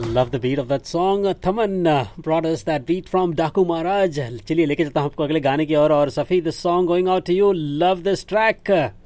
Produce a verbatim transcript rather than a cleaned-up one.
Love the beat of that song. Thaman uh, brought us that beat from Daku Maharaj. चलिए लेके चलता हूँ आपको अगले गाने की ओर और Safi, this song going out to you. Love this track.